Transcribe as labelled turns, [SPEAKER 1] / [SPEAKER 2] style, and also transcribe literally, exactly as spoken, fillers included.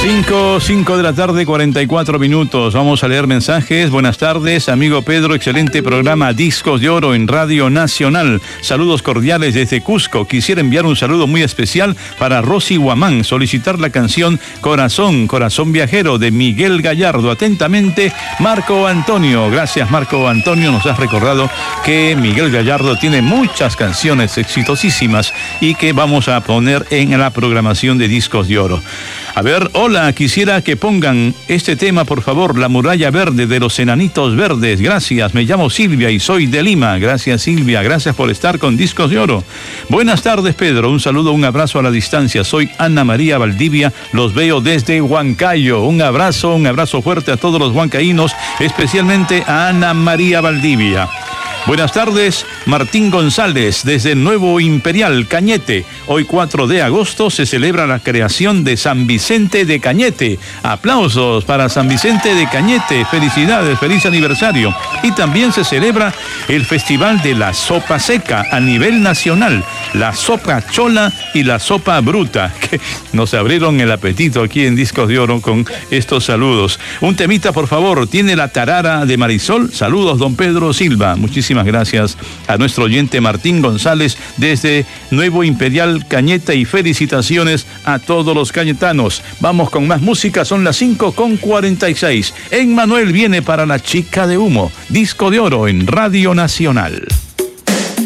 [SPEAKER 1] cinco, cinco de la tarde, cuarenta y cuatro minutos. Vamos a leer mensajes. Buenas tardes, amigo Pedro. Excelente programa Discos de Oro en Radio Nacional. Saludos cordiales desde Cusco. Quisiera enviar un saludo muy especial para Rosy Guamán. Solicitar la canción Corazón, Corazón Viajero de Miguel Gallardo. Atentamente, Marco Antonio. Gracias, Marco Antonio. Nos has recordado que Miguel Gallardo tiene muchas canciones exitosísimas y que vamos a poner en la programación de Discos de Oro. A ver, hola, quisiera que pongan este tema, por favor, La Muralla Verde de los Enanitos Verdes. Gracias, me llamo Silvia y soy de Lima. Gracias, Silvia, gracias por estar con Discos de Oro. Buenas tardes, Pedro, un saludo, un abrazo a la distancia. Soy Ana María Valdivia, los veo desde Huancayo. Un abrazo, un abrazo fuerte a todos los huancaínos, especialmente a Ana María Valdivia. Buenas tardes, Martín González, desde Nuevo Imperial, Cañete. Hoy cuatro de agosto se celebra la creación de San Vicente de Cañete. Aplausos para San Vicente de Cañete. Felicidades, feliz aniversario. Y también se celebra el Festival de la Sopa Seca a nivel nacional. La sopa chola y la sopa bruta, que nos abrieron el apetito aquí en Discos de Oro con estos saludos. Un temita, por favor, tiene La Tarara de Marisol. Saludos, don Pedro Silva. Muchísimas gracias a nuestro oyente Martín González desde Nuevo Imperial, Cañete, y felicitaciones a todos los cañetanos. Vamos con más música, son las cinco con cuarenta y seis. Emmanuel viene para La Chica de Humo, Disco de Oro en Radio Nacional.